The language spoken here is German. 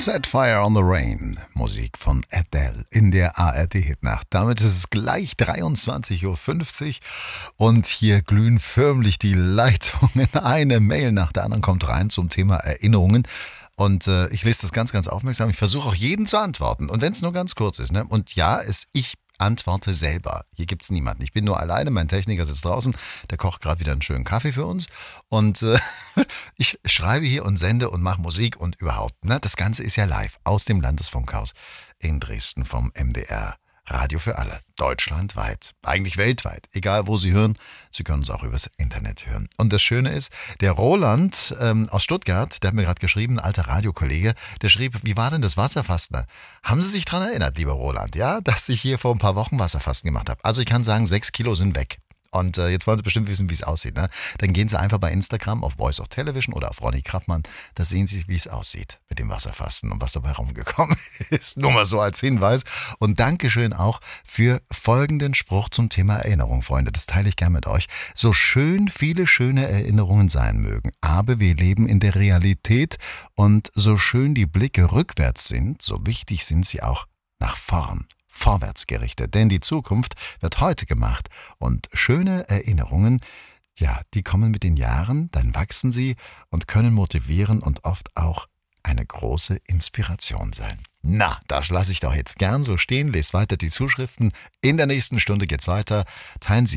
Set Fire on the Rain, Musik von Adele in der ARD-Hitnacht. Damit ist es gleich 23.50 Uhr und hier glühen förmlich die Leitungen. Eine Mail nach der anderen kommt rein zum Thema Erinnerungen. Und ich lese das ganz, ganz aufmerksam. Ich versuche auch jeden zu antworten. Und wenn es nur ganz kurz ist. Ne? Und ja, ich antworte selber. Hier gibt es niemanden. Ich bin nur alleine. Mein Techniker sitzt draußen. Der kocht gerade wieder einen schönen Kaffee für uns. Und ich schreibe hier und sende und mache Musik und überhaupt. Ne? Das Ganze ist ja live aus dem Landesfunkhaus in Dresden vom MDR. Radio für alle, deutschlandweit, eigentlich weltweit. Egal wo Sie hören, Sie können es auch übers Internet hören. Und das Schöne ist, der Roland aus Stuttgart, der hat mir gerade geschrieben, ein alter Radiokollege, der schrieb, wie war denn das Wasserfasten? Haben Sie sich daran erinnert, lieber Roland, ja, dass ich hier vor ein paar Wochen Wasserfasten gemacht habe? Also ich kann sagen, 6 Kilo sind weg. Und jetzt wollen Sie bestimmt wissen, wie es aussieht. Ne? Dann gehen Sie einfach bei Instagram auf Voice of Television oder auf Ronny Krappmann. Da sehen Sie, wie es aussieht mit dem Wasserfasten und was dabei rumgekommen ist. Nur mal so als Hinweis. Und Dankeschön auch für folgenden Spruch zum Thema Erinnerung, Freunde. Das teile ich gern mit euch. So schön viele schöne Erinnerungen sein mögen, aber wir leben in der Realität und so schön die Blicke rückwärts sind, so wichtig sind sie auch nach vorn. Vorwärts gerichtet, denn die Zukunft wird heute gemacht und schöne Erinnerungen, ja, die kommen mit den Jahren, dann wachsen sie und können motivieren und oft auch eine große Inspiration sein. Na, das lasse ich doch jetzt gern so stehen, lest weiter die Zuschriften. In der nächsten Stunde geht's weiter. Teilen Sie